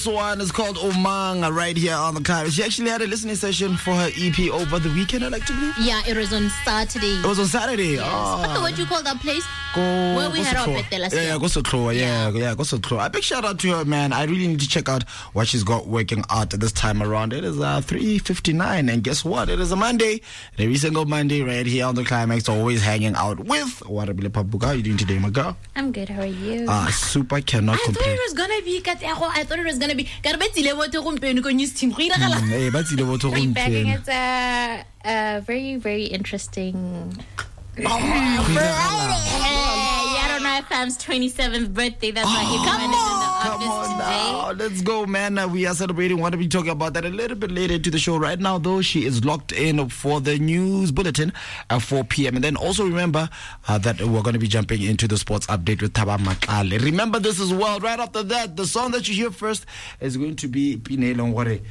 This one is called Omanga right here on the car. She actually had a listening session for her EP over the weekend, I like to believe. Yeah, it was on Saturday. It was on Saturday. Yes. Oh. What you call that place? Where we had our birthday last year. Go Sotlo. Yeah, go Sotlo. A big shout out to her, man. I really need to check out what she's got working out this time around. It is 3:59, and guess what? It is a Monday. And every single Monday right here on the Climax, always hanging out with Warabile Pabuka. How are you doing today, my girl? I'm good. How are you? Super. Cannot complain. I thought it was gonna be. Bagging. It's a very, very interesting. Fam's 27th birthday. That's why he's coming in the office today. Now. Let's go, man. We are celebrating. Want to be talking about that a little bit later into the show. Right now, though, she is locked in for the news bulletin at 4 p.m. And then also remember that we're going to be jumping into the sports update with Taba Makale. Remember this as well. Right after that, the song that you hear first is going to be Pinelong Ware.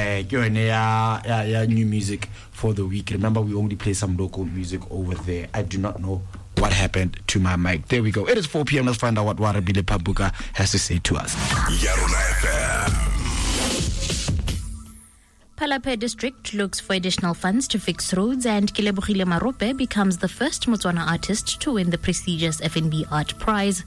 New music for the week. Remember, we only play some local music over there. I do not know what happened to my mic. There we go. It is 4 p.m. Let's find out what Warabile Pabuka has to say to us. Palapye district looks for additional funds to fix roads, and Kelebogile Marope becomes the first Motswana artist to win the prestigious FNB Art Prize.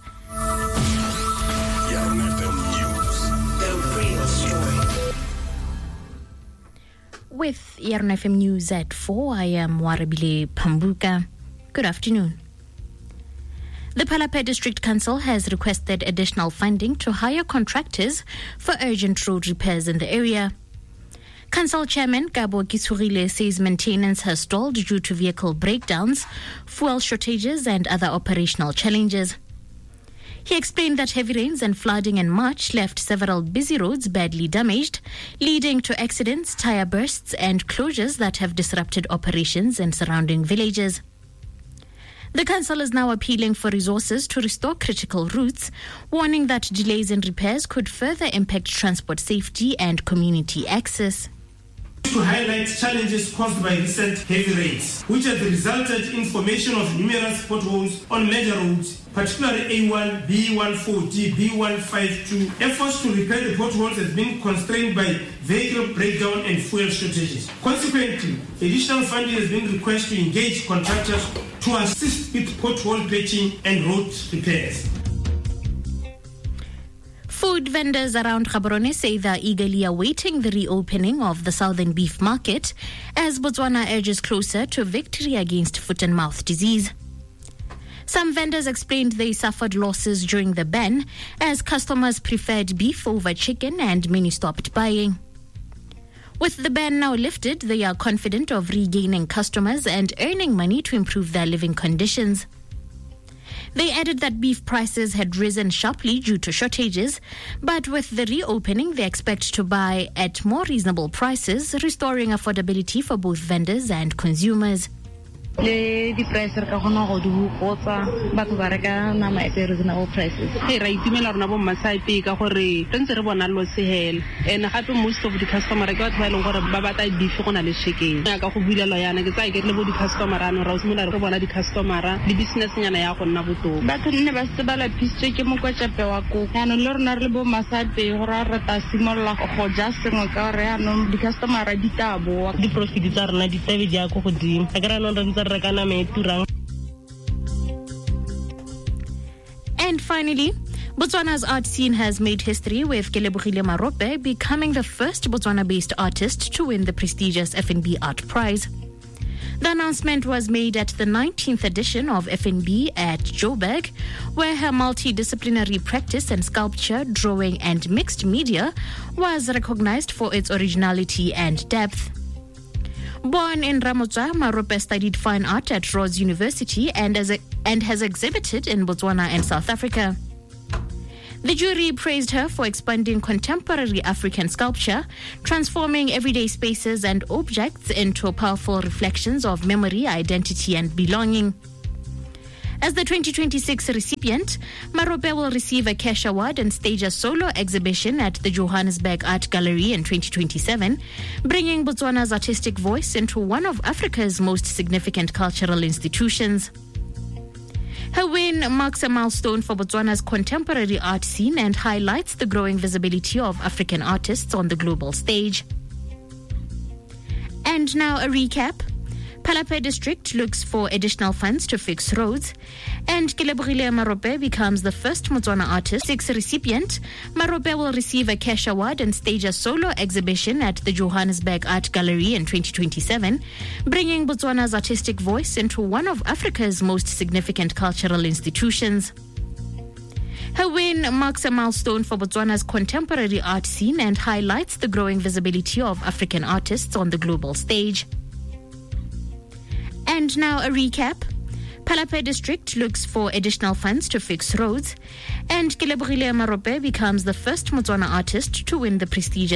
With Yarn FM News at 4, I am Warabile Pambuka. Good afternoon. The Palapye District Council has requested additional funding to hire contractors for urgent road repairs in the area. Council Chairman Gabo Kisurile says maintenance has stalled due to vehicle breakdowns, fuel shortages, and other operational challenges. He explained that heavy rains and flooding in March left several busy roads badly damaged, leading to accidents, tire bursts, and closures that have disrupted operations in surrounding villages. The council is now appealing for resources to restore critical routes, warning that delays in repairs could further impact transport safety and community access. To highlight challenges caused by recent heavy rains, which have resulted in formation of numerous potholes on major roads, particularly A1, B140, B152. Efforts to repair the potholes have been constrained by vehicle breakdown and fuel shortages. Consequently, additional funding has been requested to engage contractors to assist with pothole patching and road repairs. Food vendors around Gaborone say they are eagerly awaiting the reopening of the southern beef market as Botswana edges closer to victory against foot and mouth disease. Some vendors explained they suffered losses during the ban as customers preferred beef over chicken and many stopped buying. With the ban now lifted, they are confident of regaining customers and earning money to improve their living conditions. They added that beef prices had risen sharply due to shortages, but with the reopening, they expect to buy at more reasonable prices, restoring affordability for both vendors and consumers. Le di price ka gona go di hotsa batho ba reka nama e reasonable prices hey ra itimela rona bo mmasaipe ka gore tentse re bona lo sehela and gape most of the customer ka batho ba ile gore ba batla beef gona le chicken ya ka go bulela yana ke tsa ke le bo di customer ana ra usimola re bona di customer di business nyana ya go nna boto batho nne ba se bala piste ke mo kwa chape wa ko yana le rona re le bo mmasaipe go ra rata simolla go ja sengwe ka re yana di customer di tabo di profit tsa rona di tabe di ya go godimo ka ra no re And finally, Botswana's art scene has made history with Kelebogile Marope becoming the first Botswana-based artist to win the prestigious FNB Art Prize. The announcement was made at the 19th edition of FNB at Joburg, where her multidisciplinary practice in sculpture, drawing, and mixed media was recognized for its originality and depth. Born in Ramotsa, Marope studied fine art at Rhodes University and has exhibited in Botswana and South Africa. The jury praised her for expanding contemporary African sculpture, transforming everyday spaces and objects into powerful reflections of memory, identity, and belonging. As the 2026 recipient, Marope will receive a cash award and stage a solo exhibition at the Johannesburg Art Gallery in 2027, bringing Botswana's artistic voice into one of Africa's most significant cultural institutions. Her win marks a milestone for Botswana's contemporary art scene and highlights the growing visibility of African artists on the global stage. And now a recap. Palapye district looks for additional funds to fix roads. And Kelebogile Marope becomes the first Motswana artist. 6 recipient. Marope will receive a cash award and stage a solo exhibition at the Johannesburg Art Gallery in 2027, bringing Botswana's artistic voice into one of Africa's most significant cultural institutions. Her win marks a milestone for Botswana's contemporary art scene and highlights the growing visibility of African artists on the global stage. And now a recap. Palapye district looks for additional funds to fix roads. And Kelebogile Marope becomes the first Motswana artist to win the prestigious